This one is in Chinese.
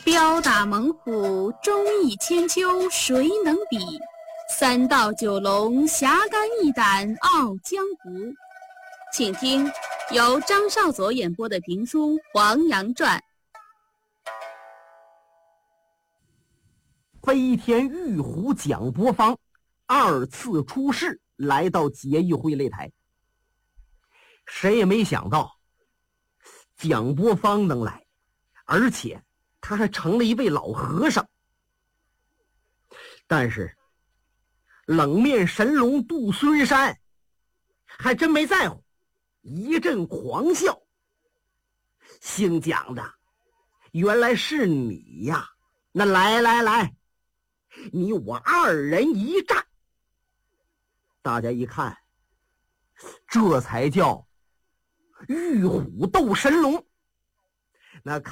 彪打猛虎，忠义千秋，谁能比？三道九龙，侠肝义胆，傲江湖。请听由张少佐演播的评书《黄羊传》。 飞天玉虎蒋伯方二次出世，来到节义会擂台。谁也没想到蒋伯方能来，而且他还成了一位老和尚。但是冷面神龙杜孙山还真没在乎，一阵狂笑：“姓蒋的，原来是你呀！那来，你我二人一战。”大家一看，这才叫玉虎斗神龙。那